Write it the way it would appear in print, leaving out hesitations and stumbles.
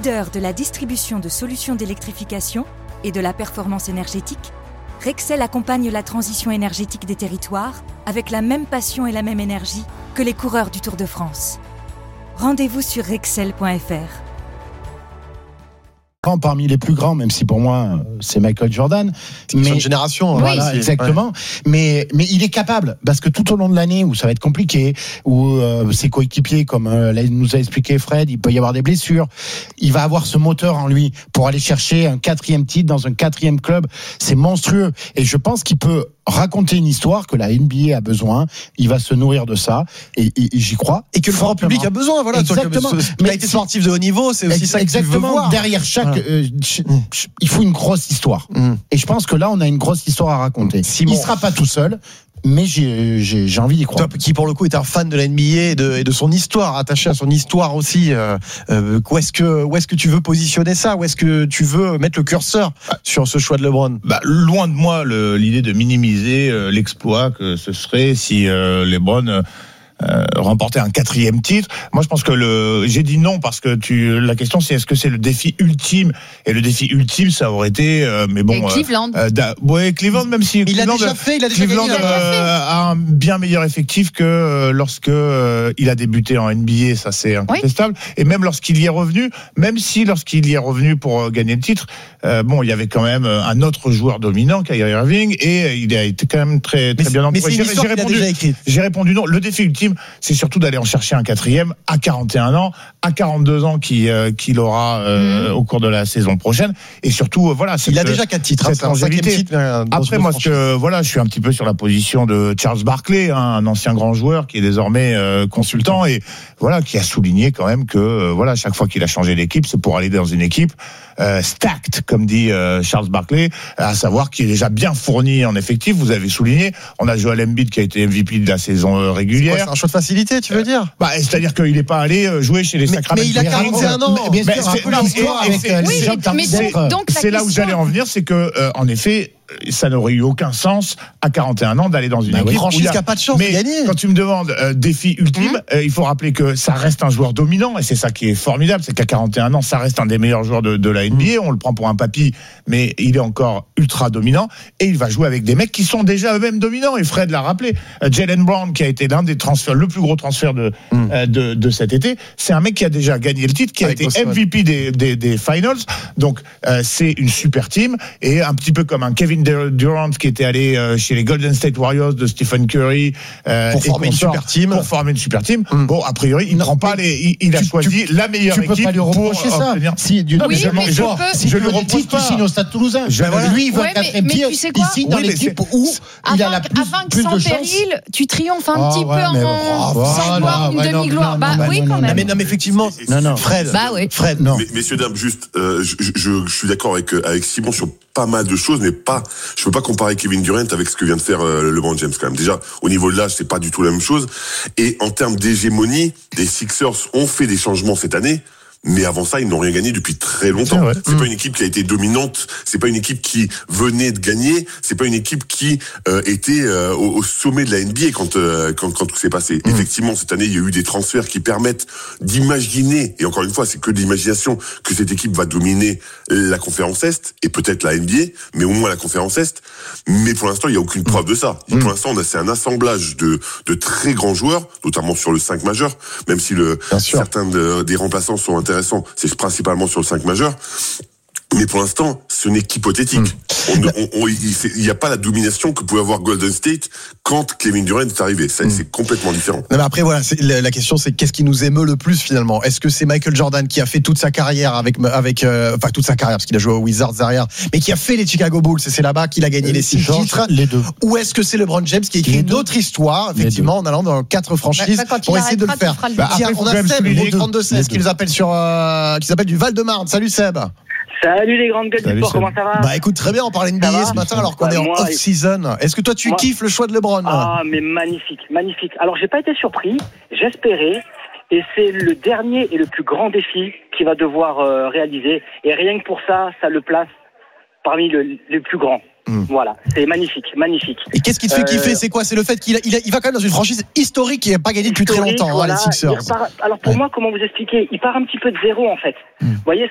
Leader de la distribution de solutions d'électrification et de la performance énergétique, Rexel accompagne la transition énergétique des territoires avec la même passion et la même énergie que les coureurs du Tour de France. Rendez-vous sur rexel.fr. Parmi les plus grands, même si pour moi c'est Michael Jordan, mais une génération, voilà, oui, exactement. Ouais. Mais il est capable, parce que tout au long de l'année où ça va être compliqué, où ses coéquipiers, comme nous a expliqué Fred, il peut y avoir des blessures, il va avoir ce moteur en lui pour aller chercher un 4e titre dans un 4e club. C'est monstrueux, et je pense qu'il peut raconter une histoire que la NBA a besoin. Il va se nourrir de ça, et j'y crois. Et que le grand public a besoin, voilà. Exactement. Mais été sportif de haut niveau, c'est aussi ça que tu veux voir. Derrière chaque, il faut une grosse histoire. Et je pense que là, on a une grosse histoire à raconter. Simon. Il sera pas tout seul, mais j'ai envie d'y croire. Toi, qui pour le coup est un fan de la NBA et de son histoire, attaché à son histoire aussi, où est-ce que tu veux positionner ça? Où est-ce que tu veux mettre le curseur sur ce choix de LeBron? Loin de moi l'idée de minimiser l'exploit que ce serait si LeBron remporter un 4e titre. Moi, je pense que j'ai dit non parce que la question c'est est-ce que c'est le défi ultime, et le défi ultime ça aurait été mais bon Cleveland. Cleveland, même si il a déjà Cleveland a un bien meilleur effectif que lorsque il a débuté en NBA, ça c'est incontestable. Oui. Et même lorsqu'il y est revenu, lorsqu'il y est revenu pour gagner le titre, il y avait quand même un autre joueur dominant, Kyrie Irving, et il a été quand même très bien entouré. J'ai répondu non. Le défi ultime, c'est surtout d'aller en chercher un 4e à 41 ans, à 42 ans qu'il aura au cours de la saison prochaine, et surtout il a déjà 4 titres, cette longévité. Après moi, je suis un petit peu sur la position de Charles Barkley, un ancien grand joueur qui est désormais consultant, et qui a souligné quand même que chaque fois qu'il a changé d'équipe, c'est pour aller dans une équipe stacked, comme dit Charles Barkley, à savoir qui est déjà bien fourni en effectif. Vous avez souligné, on a Joel Embiid qui a été MVP de la saison régulière. C'est un choix de facilité, tu veux dire? C'est-à-dire qu'il n'est pas allé jouer chez les Sacramento. Mais il a 41 ans. Bien sûr, c'est là où j'allais en venir, c'est que en effet, ça n'aurait eu aucun sens à 41 ans d'aller dans une équipe franchise qui n'a pas de chance de gagner. Quand tu me demandes défi ultime, il faut rappeler que ça reste un joueur dominant, et c'est ça qui est formidable, c'est qu'à 41 ans, ça reste un des meilleurs joueurs de la NBA. On le prend pour un papy, mais il est encore ultra dominant, et il va jouer avec des mecs qui sont déjà eux-mêmes dominants, et Fred l'a rappelé. Jaylen Brown, qui a été l'un des transferts, le plus gros transfert de cet été, c'est un mec qui a déjà gagné le titre, qui a été MVP des Finals, donc c'est une super team, et un petit peu comme un Kevin Durant qui était allé chez les Golden State Warriors de Stephen Curry pour former une super team. Bon, a priori, il ne prend pas il a choisi la meilleure équipe. Tu peux pas lui reprocher ça. Je lui reproche pas. Il signe au Stade Toulousain. Lui, il veut un 4e titre. Il signe dans l'équipe où il a la plus de chance. Péril, tu triomphes un petit peu sans gloire, une demi-gloire. Oui, quand même. Non, mais effectivement, Fred. Fred, non. Messieurs, dames, juste, je suis d'accord avec Simon sur pas mal de choses, mais je peux pas comparer Kevin Durant avec ce que vient de faire LeBron James quand même. Déjà, au niveau de l'âge, c'est pas du tout la même chose. Et en termes d'hégémonie, les Sixers ont fait des changements cette année. Mais avant ça, ils n'ont rien gagné depuis très longtemps. C'est pas une équipe qui a été dominante. C'est pas une équipe qui venait de gagner. C'est pas une équipe qui était au sommet de la NBA quand tout s'est passé. Effectivement, cette année, il y a eu des transferts qui permettent d'imaginer, et encore une fois, c'est que de l'imagination, que cette équipe va dominer la conférence Est et peut-être la NBA, mais au moins la conférence Est. Mais pour l'instant, il y a aucune preuve de ça. Pour l'instant, c'est un assemblage de très grands joueurs, notamment sur le 5 majeur, même si certains des remplaçants sont intéressants. C'est principalement sur le 5 majeur. Mais pour l'instant, ce n'est qu'hypothétique. Il n'y a pas la domination que pouvait avoir Golden State quand Kevin Durant est arrivé. C'est complètement différent. Non, mais après, la question, c'est qu'est-ce qui nous émeut le plus finalement? Est-ce que c'est Michael Jordan qui a fait toute sa carrière toute sa carrière, parce qu'il a joué aux Wizards derrière, mais qui a fait les Chicago Bulls, et c'est là-bas qu'il a gagné les 6 titres? Les deux. Ou est-ce que c'est LeBron James qui a écrit une autre histoire, effectivement, en allant dans 4 franchises pour essayer de le faire? Tiens, on a Seb au 32-16 qui nous appelle qui s'appelle du Val-de-Marne. Salut Seb. Salut les grandes gueules du sport, comment ça va? Écoute, très bien, on parlait NBA ce matin alors qu'on est en off-season. Est-ce que toi tu kiffes le choix de LeBron? Ah, mais magnifique. Alors j'ai pas été surpris, j'espérais, et c'est le dernier et le plus grand défi qu'il va devoir réaliser, et rien que pour ça le place parmi les plus grands. Voilà, c'est magnifique. Et qu'est-ce qui te fait kiffer? C'est quoi? C'est le fait qu'il va quand même dans une franchise historique qui n'a pas gagné depuis très longtemps, les Sixers. Alors pour moi, comment vous expliquer? Il part un petit peu de zéro en fait. Vous voyez,